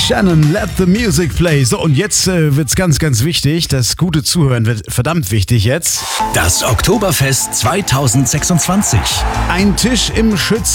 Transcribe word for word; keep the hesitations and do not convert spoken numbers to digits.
Shannon, let the music play. So, und jetzt äh, wird's ganz, ganz wichtig. Das gute Zuhören wird verdammt wichtig jetzt. Das Oktoberfest zweitausendsechsundzwanzig. Ein Tisch im Schütz